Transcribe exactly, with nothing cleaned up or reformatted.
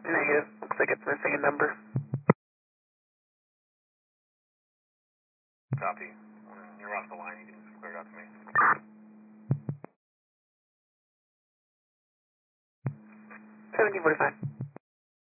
Negative. Looks like it's missing a number. Copy. When you're off the line, you can just clear it out to me. seventeen forty-five.